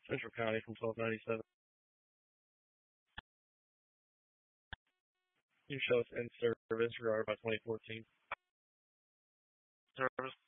Central County from 1297. You show us in service regarded by 2014. Service.